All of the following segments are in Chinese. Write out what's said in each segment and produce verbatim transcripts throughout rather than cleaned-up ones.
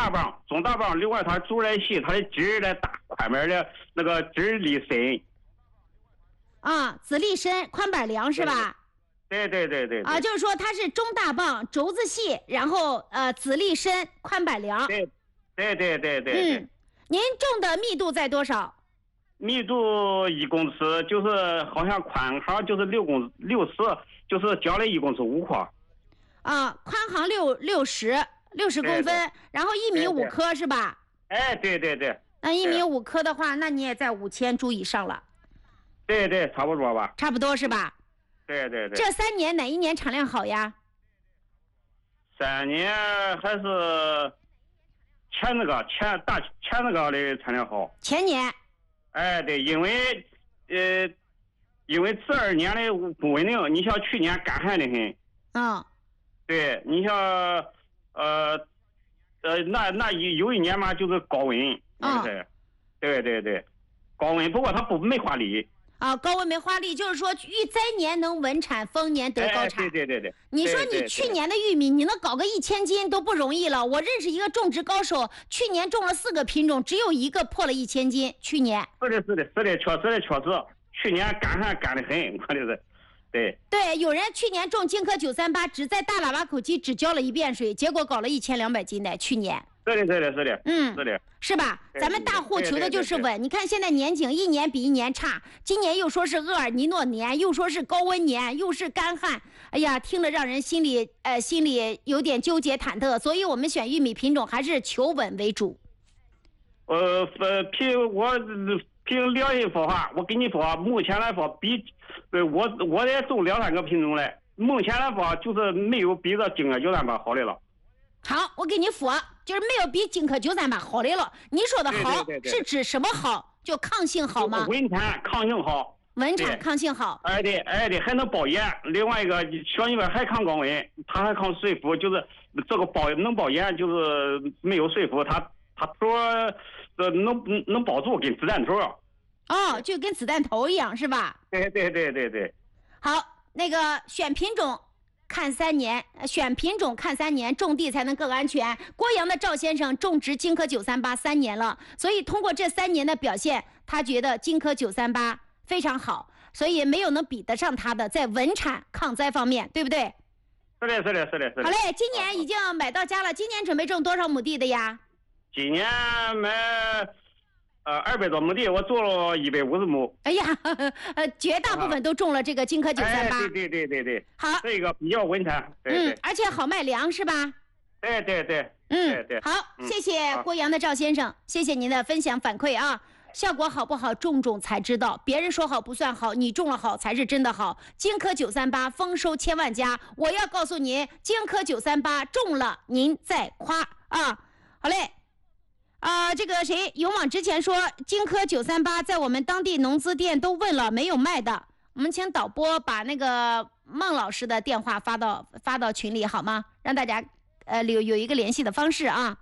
大棒，中大棒，另外它煮来细，它的汁儿的大，宽面的那个汁儿里深。 啊，籽粒深，宽板凉是吧？ 对对对对。 啊，就是说它是中大棒，轴子细，然后呃籽粒深，宽板凉。 对对对对对。 嗯，您种的密度在多少？ 密度一公尺，就是好像宽行就是六公六十，就是浇了一公尺五块。 啊，宽行六六十六十公分，然后一米五颗是吧？ 哎，对对对。 那一米五颗的话，那你也在五千株以上了。 对对，差不多吧。 差不多是吧？ 对对对。 这三年哪一年产量好呀？ 三年还是前那个前大前那个的产量好。 前年。 哎，对，因为呃，因为这二年的不稳定，你像去年干旱的很。 嗯。 对，你像呃呃那那有一年嘛，就是高温。 嗯。 对对对，高温，不过它不没花力。 啊，高温没花力，就是说遇灾年能稳产，丰年得高产。 哎、对对对对。 你说你去年的玉米，你能搞个一千斤都不容易了。我认识一个种植高手，去年种了四个品种，只有一个破了一千斤。去年。 是的，是的，是的，确实的，确实，去年干旱干得很，我的是。对。 对，有人去年种金科九三八，只在大喇叭口期只浇了一遍水，结果搞了一千两百斤的。去年。 是的，是的，是的。 嗯， 是的。 是吧？咱们大户求的就是稳。你看现在年景一年比一年差，今年又说是厄尔尼诺年，又说是高温年，又是干旱，哎呀，听着让人心里呃心里有点纠结忐忑。所以我们选玉米品种还是求稳为主。 呃呃，凭我凭良心说话，我跟你说，目前来说比呃我我也种两三个品种嘞，目前来说就是没有比这金科九三八好的了。 好，我给你说，就是没有比金科九三八好的了。你说的好是指什么好？就抗性好吗？ 稳产抗性好。 稳产抗性好。 哎对，哎对，还能保盐。另外一个小玉米还抗高温，它还抗水腐，就是这个保能保盐，就是没有水腐，它它头呃能能保住，跟子弹头。 哦，就跟子弹头一样是吧？ 对对对对对。 好，那个选品种。看三年，选品种看三年，种地才能更安全。郭阳的赵先生种植金科九三八三年了，所以通过这三年的表现，他觉得金科九三八非常好，所以没有能比得上他的在稳产抗灾方面，对不对？ 是的，是的，是的，是的。 好嘞，今年已经买到家了，今年准备种多少亩地的呀？ 今年买呃二百多亩地，我做了一百五十亩。 哎呀，呵呵呃，绝大部分都种了这个金科九三八。 哎，对对对对对。 好， 这个比较稳产。对对嗯，而且好卖粮是吧？ 对对对。 嗯， 对对。 好，谢谢郭阳的赵先生，谢谢您的分享反馈啊。效果好不好，种种才知道。别人说好不算好，你种了好才是真的好。金科九三八丰收千万家，我要告诉您，金科九三八种了您再夸啊。好嘞。啊、呃，这个谁勇往直前说金科九三八在我们当地农资店都问了，没有卖的。我们请导播把那个孟老师的电话发到发到群里好吗？让大家呃有有一个联系的方式啊。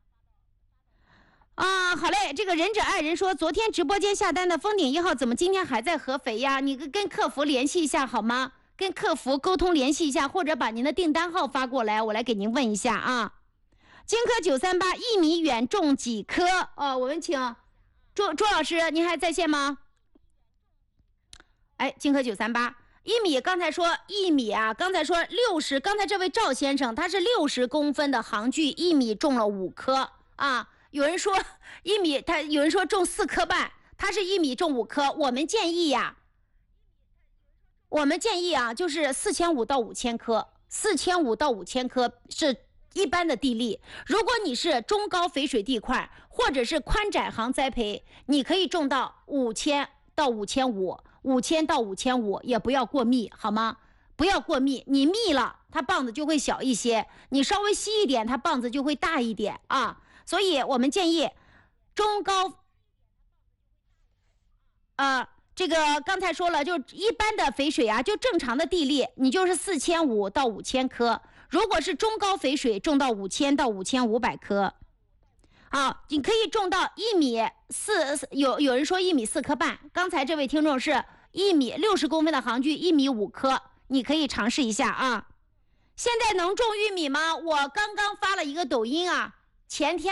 啊，好嘞，这个忍者爱人说，昨天直播间下单的封顶一号怎么今天还在合肥呀？你跟客服联系一下好吗？跟客服沟通联系一下，或者把您的订单号发过来，我来给您问一下啊。金科九三八一米远种几棵？哦，我们请朱朱老师，您还在线吗？哎，金科九三八一米，刚才说一米啊，刚才说六十，刚才这位赵先生他是六十公分的行距，一米种了五棵啊。有人说一米，他有人说种四棵半，他是一米种五棵。我们建议呀、啊，我们建议啊，就是四千五到五千棵，四千五到五千棵是一般的地力。如果你是中高肥水地块，或者是宽窄行栽培，你可以种到五千到五千五，五千到五千五，也不要过密，好吗？不要过密，你密了，它棒子就会小一些；你稍微稀一点，它棒子就会大一点啊。所以我们建议中高，呃，这个刚才说了，就一般的肥水啊，就正常的地力，你就是四千五到五千棵。如果是中高肥水，种到五千到五千五百棵。好，你可以种到一米四，有有人说一米四棵半。刚才这位听众是一米六十公分的行距，一米五棵，你可以尝试一下啊。现在能种玉米吗？我刚刚发了一个抖音啊，前天。